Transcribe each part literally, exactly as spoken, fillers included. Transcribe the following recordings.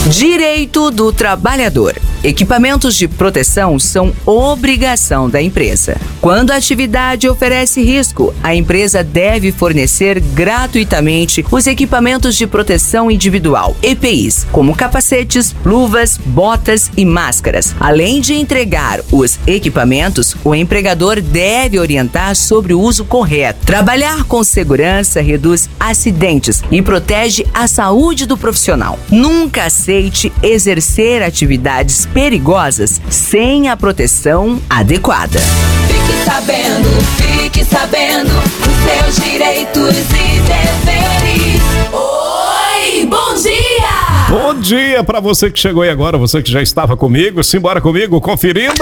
Direito do trabalhador. Equipamentos de proteção são obrigação da empresa. Quando a atividade oferece risco, a empresa deve fornecer gratuitamente os equipamentos de proteção individual, E P Is, como capacetes, luvas, botas e máscaras. Além de entregar os equipamentos, o empregador deve orientar sobre o uso correto. Trabalhar com segurança reduz acidentes e protege a saúde do profissional. Nunca aceite exercer atividades perigosas sem a proteção adequada. Fique sabendo, fique sabendo os seus direitos e deveres. Oi, bom dia! Bom dia pra você que chegou aí agora, você que já estava comigo, simbora comigo, conferindo!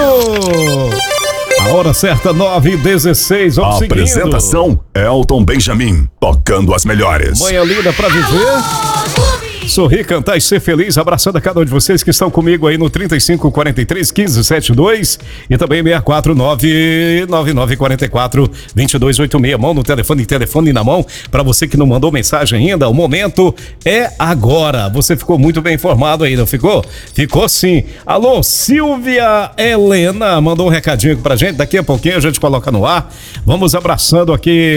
A hora certa, nove e dezesseis, vamos seguindo. Apresentação, Elton Benjamin, tocando as melhores. Manhã linda pra viver. Sorrir, cantar e ser feliz, abraçando a cada um de vocês que estão comigo aí no trinta e cinco, quarenta e três, quinze, setenta e dois e também seis quatro nove, nove nove quatro quatro, dois dois oito seis, mão no telefone, telefone na mão, para você que não mandou mensagem ainda, o momento é agora. Você ficou muito bem informado aí, não ficou? Ficou sim. Alô, Silvia Helena mandou um recadinho pra gente, daqui a pouquinho a gente coloca no ar. Vamos abraçando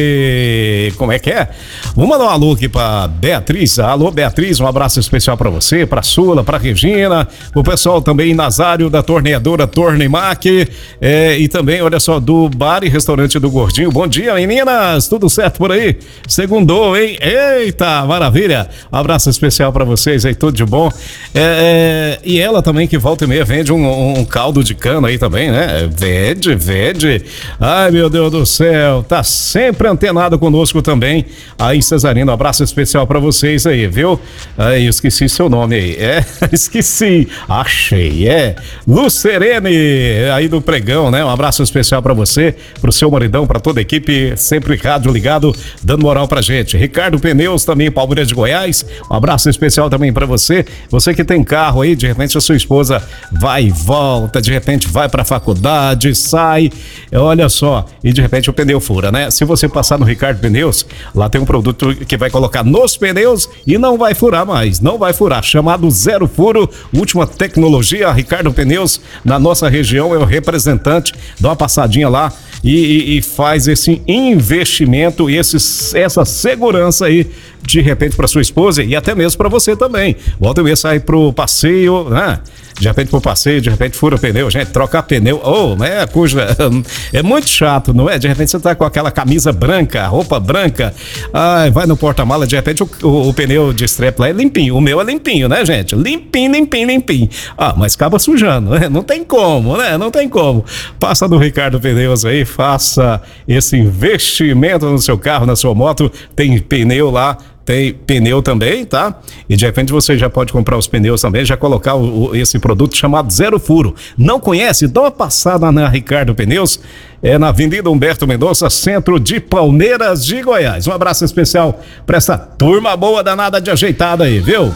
aqui, como é que é? Vamos mandar um alô aqui pra Beatriz. Alô, Beatriz, um abraço abraço especial para você, para Sula, para Regina, o pessoal também Nazário da torneadora Tornemac, é, e também, olha só, do bar e restaurante do Gordinho. Bom dia, meninas, tudo certo por aí? Segundou, hein? Eita, maravilha! Um abraço especial para vocês aí, tudo de bom. É, é, e ela também que volta e meia vende um, um caldo de cana aí também, né? Vende, vende. Ai, meu Deus do céu, tá sempre antenado conosco também aí em Cesarina. Um abraço especial para vocês aí, viu? Aí, eu esqueci seu nome aí. É, esqueci. Achei, é. Lucerene, aí do Pregão, né? Um abraço especial pra você, pro seu maridão, pra toda a equipe, sempre rádio ligado, dando moral pra gente. Ricardo Pneus, também Palmeiras de Goiás. Um abraço especial também pra você. Você que tem carro aí, de repente a sua esposa vai e volta, de repente vai pra faculdade, sai, olha só, e de repente o pneu fura, né? Se você passar no Ricardo Pneus, lá tem um produto que vai colocar nos pneus e não vai furar mais, não vai furar, chamado Zero Furo, última tecnologia. Ricardo Pneus, na nossa região, é o representante. Dá uma passadinha lá e, e, e faz esse investimento e esse, essa segurança aí, de repente para sua esposa e até mesmo para você também. Volta e meia sai pro passeio, né? De repente pro passeio, de repente fura o pneu, gente, trocar pneu, oh, é coisa, é muito chato, não é? De repente você tá com aquela camisa branca, roupa branca, ai, vai no porta-mala, de repente o, o, o pneu de strep lá é limpinho, o meu é limpinho, né, gente? Limpinho, limpinho, limpinho. Ah, mas acaba sujando, né? Não tem como, né? Não tem como. Passa no Ricardo Pneus aí, faça esse investimento no seu carro, na sua moto, tem pneu lá, tem pneu também, tá? E de repente você já pode comprar os pneus também, já colocar o, o, esse produto chamado Zero Furo. Não conhece? Dá uma passada na Ricardo Pneus, é na Avenida Humberto Mendonça, centro de Palmeiras de Goiás. Um abraço especial para essa turma boa danada de ajeitada aí, viu?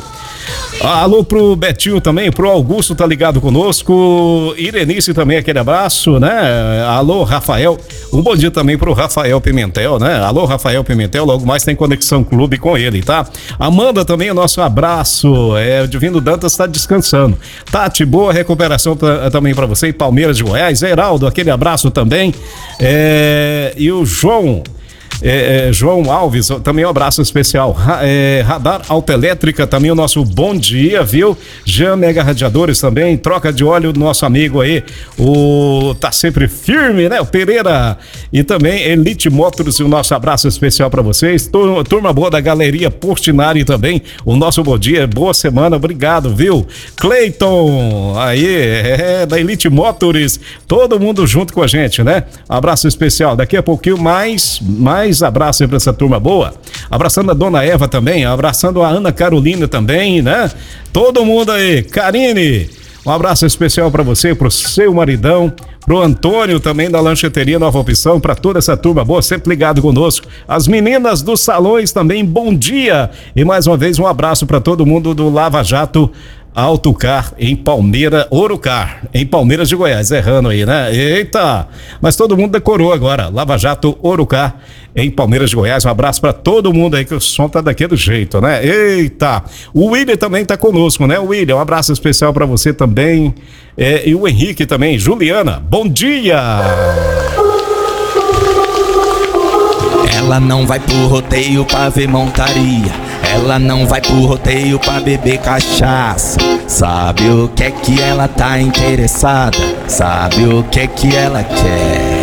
Alô pro Betinho também, pro Augusto tá ligado conosco, Irenice também, aquele abraço, né? Alô Rafael, um bom dia também pro Rafael Pimentel, né? Alô Rafael Pimentel, logo mais tem Conexão Clube com ele, tá? Amanda também, o nosso abraço, é, o Divino Dantas tá descansando. Tati, boa recuperação pra, também pra você, e Palmeiras de Goiás. Heraldo, aquele abraço também, é, e o João É, é, João Alves, também um abraço especial. Ra, é, Radar Autoelétrica, também o nosso bom dia, viu? Jean Mega Radiadores também, troca de óleo do nosso amigo aí, o tá sempre firme, né? O Pereira, e também Elite Motors, o nosso abraço especial para vocês. Turma, turma boa da Galeria Portinari também, o nosso bom dia, boa semana, obrigado, viu? Cleiton, aí, é, da Elite Motors, todo mundo junto com a gente, né? Abraço especial, daqui a pouquinho mais, mais Mais abraço para essa turma boa. Abraçando a dona Eva também, abraçando a Ana Carolina também, né? Todo mundo aí. Karine, um abraço especial para você, pro seu maridão, pro Antônio também da Lancheteria Nova Opção, para toda essa turma boa, sempre ligado conosco. As meninas dos salões também, bom dia. E mais uma vez um abraço para todo mundo do Lava Jato Autocar em Palmeira, Orucar, em Palmeiras de Goiás, errando aí, né? Eita! Mas todo mundo decorou agora. Lava Jato Orucar em Palmeiras de Goiás. Um abraço pra todo mundo aí, que o som tá daquele jeito, né? Eita! O William também tá conosco, né? William, um abraço especial pra você também. É, e o Henrique também. Juliana, bom dia! Ela não vai pro rodeio pra ver montaria. Ela não vai pro rodeio pra beber cachaça. Sabe o que é que ela tá interessada? Sabe o que é que ela quer?